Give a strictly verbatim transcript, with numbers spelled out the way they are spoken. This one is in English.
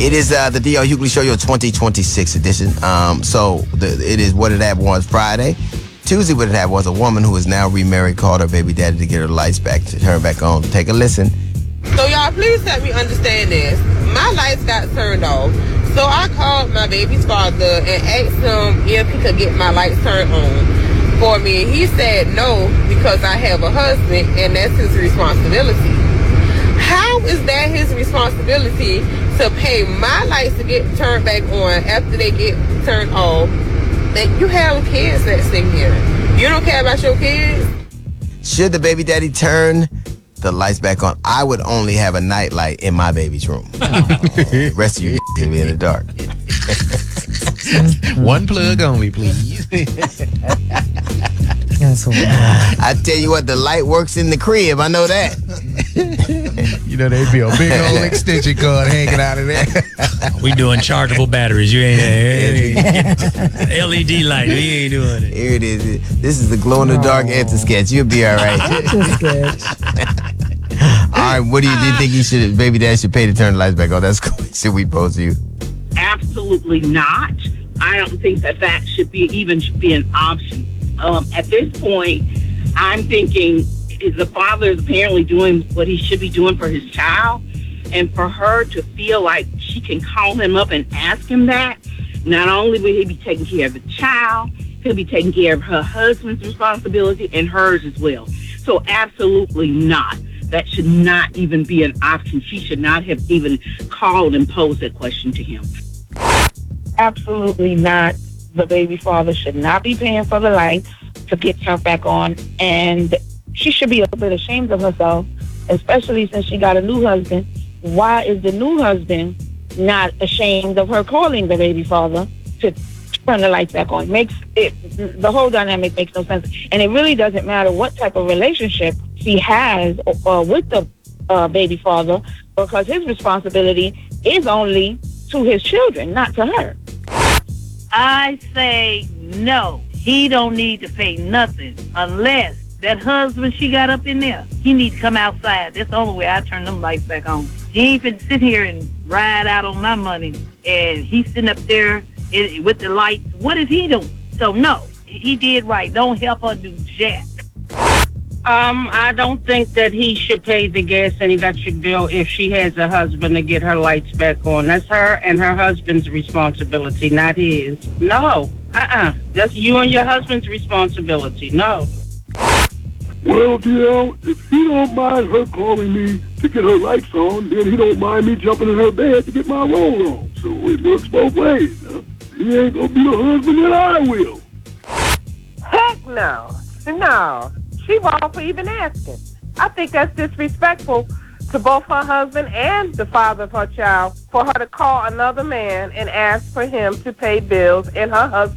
It is uh, the D L Hughley Show, your twenty twenty-six edition. Um, so the, it is What It Happened Was Friday. Tuesday, What It Happened Was a woman who is now remarried called her baby daddy to get her lights back, to turn back on. Take a listen. So y'all, please help me understand this. My lights got turned off. So I called my baby's father and asked him if he could get my lights turned on for me. He said no, because I have a husband and that's his responsibility. How is that his responsibility to pay my lights to get turned back on after they get turned off? And you have kids that stay here. You don't care about your kids? Should the baby daddy turn the lights back on? I would only have a night light in my baby's room. The rest of you can be in the dark. One plug only, please. I tell you what, the light works in the crib. I know that. You know, there'd be a big old extension cord hanging out of there. We doing chargeable batteries. You ain't L E D light. We ain't doing it. Here it is. This is the glow in the dark answer sketch. You'll be all right. All right, what do you, do you think he should, baby dad should pay to turn the lights back on? That's the question we pose to you. Absolutely not. I don't think that that should be even should be an option. Um, at this point, I'm thinking is the father is apparently doing what he should be doing for his child, and for her to feel like she can call him up and ask him that, not only will he be taking care of the child, he'll be taking care of her husband's responsibility and hers as well. So absolutely not. That should not even be an option. She should not have even called and posed that question to him. Absolutely not. The baby father should not be paying for the lights to get turned back on, and she should be a little bit ashamed of herself, especially since she got a new husband. Why is the new husband not ashamed of her calling the baby father to turn the lights back on? Makes it, the whole dynamic makes no sense, and it really doesn't matter what type of relationship she has uh, with the uh, baby father, because his responsibility is only to his children, not to her. I say no. He don't need to pay nothing unless that husband she got up in there, he need to come outside. That's the only way I turn them lights back on. He ain't finna sit here and ride out on my money, and he's sitting up there in, with the lights. What is he doing? So no, he did right. Don't help her do jack. Um, I don't think that he should pay the gas and electric bill if she has a husband to get her lights back on. That's her and her husband's responsibility, not his. No, uh-uh. That's you and your husband's responsibility. No. Well, D L, if he don't mind her calling me to get her lights on, then he don't mind me jumping in her bed to get my roll on. So it works both ways. Huh? He ain't gonna be the husband that I will. Heck no. No. She wrong for even asking. I think that's disrespectful to both her husband and the father of her child for her to call another man and ask for him to pay bills in her husband.